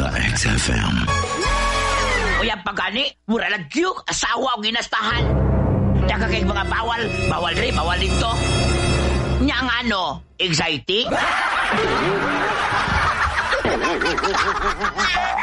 sa XFM. Uy, ang pagani, mura lang kyuk, asawa o ginastahan. Daga kay mga bawal rin, bawal dito. Nya nga ano, exciting?